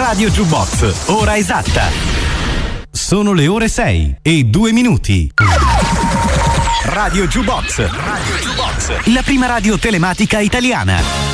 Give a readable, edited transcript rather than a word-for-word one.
Radio Jukebox, ora esatta. Sono le ore 6:02. Radio Jukebox, la prima radio telematica italiana.